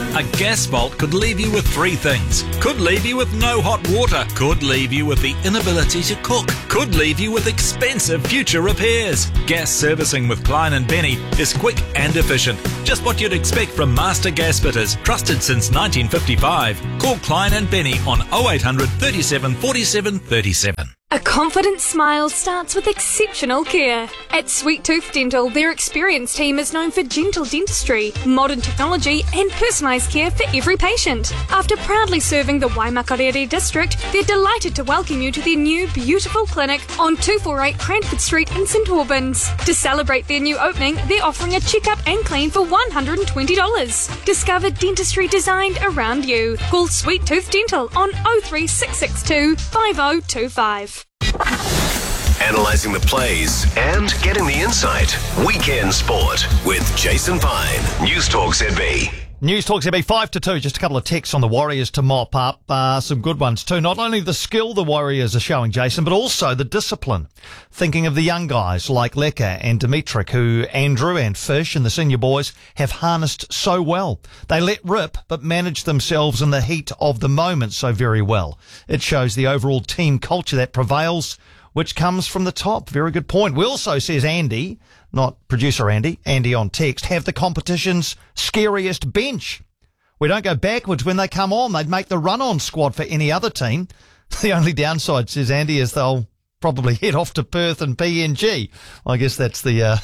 A gas fault could leave you with three things. Could leave you with no hot water. Could leave you with the inability to cook. Could leave you with expensive future repairs. Gas servicing with Klein & Benny is quick and efficient. Just what you'd expect from master gas fitters, trusted since 1955. Call Klein & Benny on 0800 37 47 37. A confident smile starts with exceptional care. At Sweet Tooth Dental, their experienced team is known for gentle dentistry, modern technology and personalised care for every patient. After proudly serving the Waimakarere district, they're delighted to welcome you to their new beautiful clinic on 248 Cranford Street in St Albans. To celebrate their new opening, they're offering a checkup and clean for $120. Discover dentistry designed around you. Call Sweet Tooth Dental on 03662 5025. Analysing the plays and getting the insight. Weekend Sport with Jason Pine. News Talk ZB. News Talk ZB 5-2. Just a couple of texts on the Warriors to mop up. Some good ones too. Not only the skill the Warriors are showing, Jason, but also the discipline. Thinking of the young guys like Leka and Dimitrik, who Andrew and Fish and the senior boys have harnessed so well. They let rip, but manage themselves in the heat of the moment so very well. It shows the overall team culture that prevails, which comes from the top. Very good point. We also, says Andy, not producer Andy on text, have the competition's scariest bench. We don't go backwards when they come on. They'd make the run-on squad for any other team. The only downside, says Andy, is they'll probably head off to Perth and PNG. I guess that's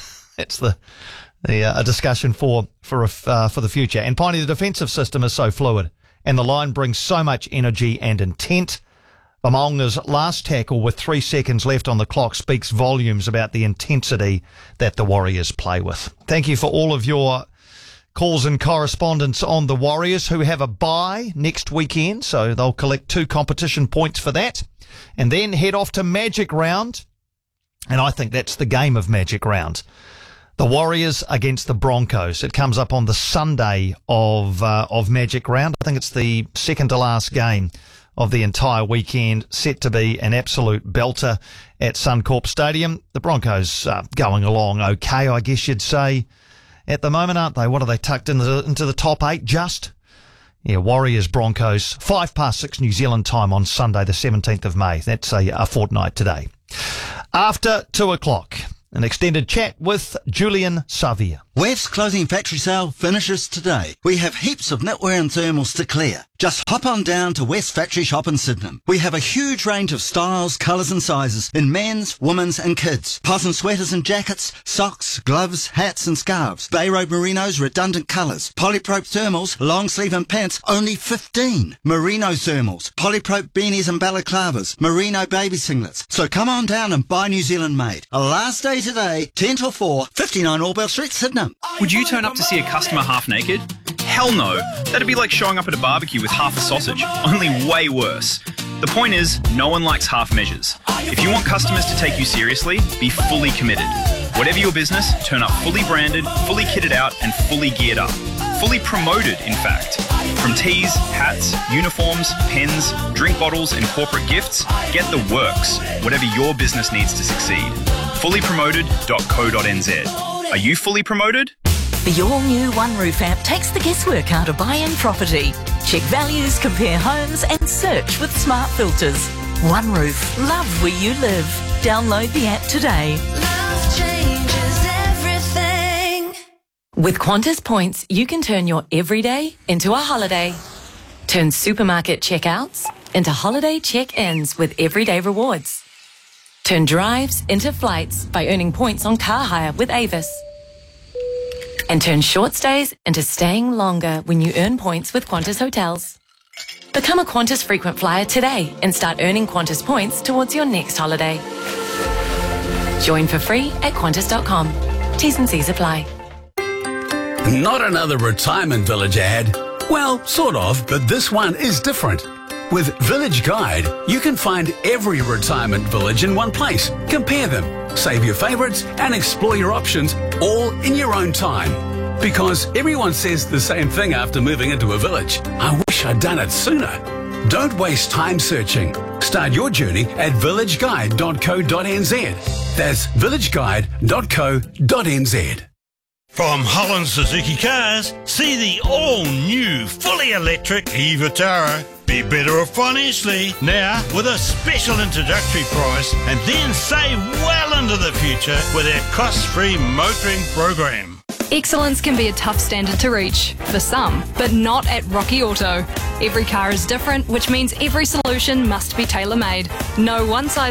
a discussion for the future. And Piney, the defensive system is so fluid, and the line brings so much energy and intent. Amonga's last tackle with 3 seconds left on the clock speaks volumes about the intensity that the Warriors play with. Thank you for all of your calls and correspondence on the Warriors, who have a bye next weekend, so they'll collect 2 competition points for that, and then head off to Magic Round, and I think that's the game of Magic Round. The Warriors against the Broncos. It comes up on the Sunday of Magic Round. I think it's the second to last game of the entire weekend, set to be an absolute belter at Suncorp Stadium. The Broncos going along okay, I guess you'd say, at the moment, aren't they? What are they, tucked into the top 8 just? Yeah, Warriors, Broncos, 6:05 New Zealand time on Sunday, the 17th of May. That's a fortnight today. After 2 o'clock, an extended chat with Julian Savia. West's clothing factory sale finishes today. We have heaps of knitwear and thermals to clear. Just hop on down to West Factory Shop in Sydenham. We have a huge range of styles, colours and sizes in men's, women's and kids. Possum sweaters and jackets, socks, gloves, hats and scarves. Bay Road Merinos, redundant colours. Polyprop thermals, long sleeve and pants, only 15. Merino thermals, polyprop beanies and balaclavas. Merino baby singlets. So come on down and buy New Zealand made. A last day today, 10 till 4, 59 Albert Street, Sydenham. Would you turn up to see a customer half naked? Hell no. That'd be like showing up at a barbecue with half a sausage, only way worse. The point is, no one likes half measures. If you want customers to take you seriously, be fully committed. Whatever your business, turn up fully branded, fully kitted out, and fully geared up. Fully promoted, in fact. From tees, hats, uniforms, pens, drink bottles, and corporate gifts, get the works. Whatever your business needs to succeed. Fullypromoted.co.nz. Are you fully promoted? The all-new One Roof app takes the guesswork out of buying property. Check values, compare homes and search with smart filters. One Roof. Love where you live. Download the app today. Love changes everything. With Qantas points, you can turn your everyday into a holiday. Turn supermarket checkouts into holiday check-ins with everyday rewards. Turn drives into flights by earning points on car hire with Avis. And turn short stays into staying longer when you earn points with Qantas Hotels. Become a Qantas frequent flyer today and start earning Qantas points towards your next holiday. Join for free at Qantas.com. T's and C's apply. Not another retirement village ad. Well, sort of, but this one is different. With Village Guide, you can find every retirement village in one place. Compare them, save your favourites and explore your options all in your own time. Because everyone says the same thing after moving into a village. I wish I'd done it sooner. Don't waste time searching. Start your journey at villageguide.co.nz. That's villageguide.co.nz. From Holland Suzuki Cars, see the all-new, fully electric e-Vitara. Be better off financially now with a special introductory price and then save well into the future with our cost-free motoring program. Excellence can be a tough standard to reach, for some, but not at Rocky Auto. Every car is different, which means every solution must be tailor-made. No one-size